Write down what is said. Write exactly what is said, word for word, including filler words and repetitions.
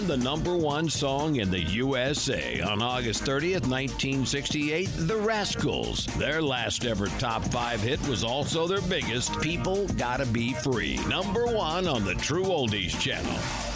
and the number one song in the U S A on August thirtieth, nineteen sixty-eight, The Rascals. Their last ever top five hit was also their biggest, People Gotta Be Free. Number one on the True Oldies channel.